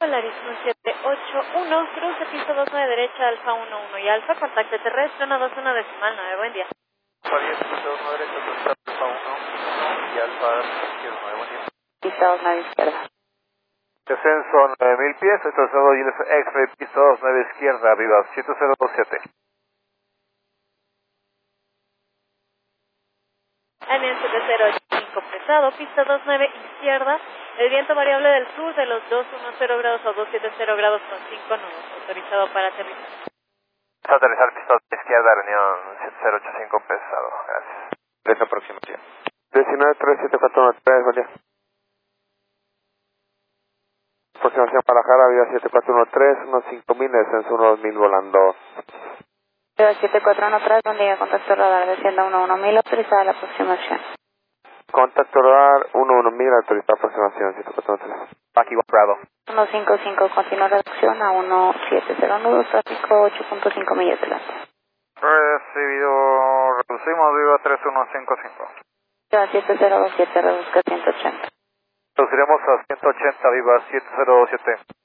Polaris 1781, cruce piso 29 derecha, Alfa 11 y Alfa, contacto terrestre 121 decimal 9, buen día. Alfa 10, piso 29 derecha, Alfa 11 y Alfa 9, buen día. Piso 29 izquierda. Descenso 9000 pies, retrocedido X-ray, piso 29 izquierda, viva 7027. Alien 7085 pesado, pista 29 izquierda, el viento variable del sur de los 210 grados a 270 grados con 5 nudos, autorizado para aterrizar. Aterrizar pista izquierda, reunión 7085 pesado, gracias. Esa aproximación. 19374113, buen día. Aproximación para Jara, viva 7413, unos 5000, descenso 2000 volando. Viva 7413, buen día, contacto radar, descienda 11000, autorizada la aproximación. Contacto radar 11000, autorizada aproximación 7413. Aquí Bravo. 155, continua reducción a 170 nudos, tráfico 8.5 millas delante. Recibido, reducimos, viva 3155. Viva 7027, reduzca 180. Reduciremos a 180, viva 7027.